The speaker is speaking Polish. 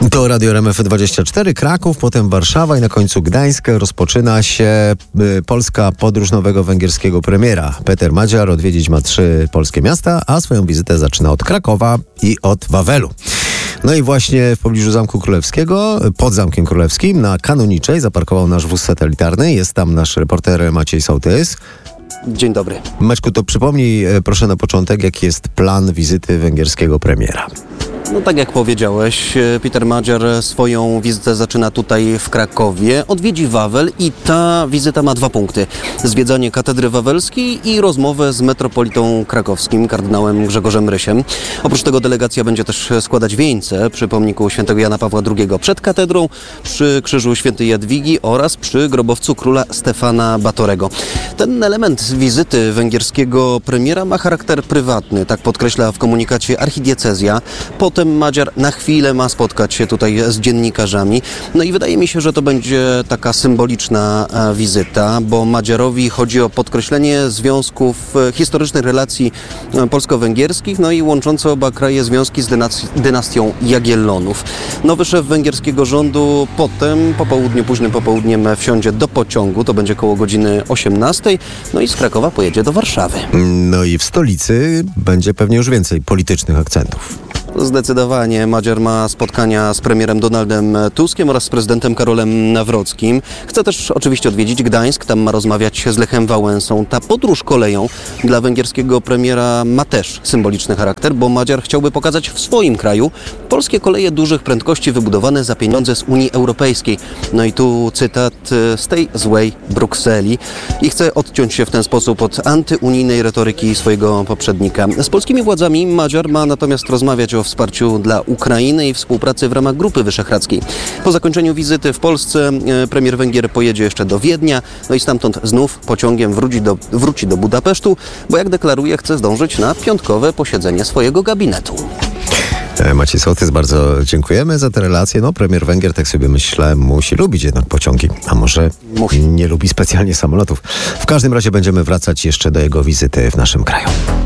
To Radio RMF24, Kraków, potem Warszawa i na końcu Gdańsk. Rozpoczyna się polska podróż nowego węgierskiego premiera. Peter Magyar odwiedzić ma 3 polskie miasta, a swoją wizytę zaczyna od Krakowa i od Wawelu. No i właśnie w pobliżu Zamku Królewskiego, pod Zamkiem Królewskim, na Kanoniczej zaparkował nasz wóz satelitarny. Jest tam nasz reporter Maciej Sołtys. Dzień dobry. Maćku, to przypomnij proszę na początek, jaki jest plan wizyty węgierskiego premiera. No tak jak powiedziałeś, Peter Magyar swoją wizytę zaczyna tutaj w Krakowie, odwiedzi Wawel i ta wizyta ma 2 punkty. Zwiedzanie katedry wawelskiej i rozmowę z metropolitą krakowskim, kardynałem Grzegorzem Rysiem. Oprócz tego delegacja będzie też składać wieńce przy pomniku świętego Jana Pawła II przed katedrą, przy krzyżu świętej Jadwigi oraz przy grobowcu króla Stefana Batorego. Ten element wizyty węgierskiego premiera ma charakter prywatny, tak podkreśla w komunikacie archidiecezja. Potem Magyar na chwilę ma spotkać się tutaj z dziennikarzami. No i wydaje mi się, że to będzie taka symboliczna wizyta, bo Magyarowi chodzi o podkreślenie związków, historycznych relacji polsko-węgierskich, no i łączące oba kraje związki z dynastią Jagiellonów. Nowy szef węgierskiego rządu potem, późnym popołudniem wsiądzie do pociągu, to będzie koło godziny 18, no i z Krakowa pojedzie do Warszawy. No i w stolicy będzie pewnie już więcej politycznych akcentów. Zdecydowanie. Magyar ma spotkania z premierem Donaldem Tuskiem oraz z prezydentem Karolem Nawrockim. Chce też oczywiście odwiedzić Gdańsk, tam ma rozmawiać z Lechem Wałęsą. Ta podróż koleją dla węgierskiego premiera ma też symboliczny charakter, bo Magyar chciałby pokazać w swoim kraju polskie koleje dużych prędkości wybudowane za pieniądze z Unii Europejskiej. No i tu cytat z tej złej Brukseli i chce odciąć się w ten sposób od antyunijnej retoryki swojego poprzednika. Z polskimi władzami Magyar ma natomiast rozmawiać o wsparciu dla Ukrainy i współpracy w ramach Grupy Wyszehradzkiej. Po zakończeniu wizyty w Polsce premier Węgier pojedzie jeszcze do Wiednia, no i stamtąd znów pociągiem wróci do Budapesztu, bo jak deklaruje, chce zdążyć na piątkowe posiedzenie swojego gabinetu. Maciej Sołtys, bardzo dziękujemy za te relacje. No, premier Węgier, tak sobie myślę, musi lubić jednak pociągi, a może nie lubi specjalnie samolotów. W każdym razie będziemy wracać jeszcze do jego wizyty w naszym kraju.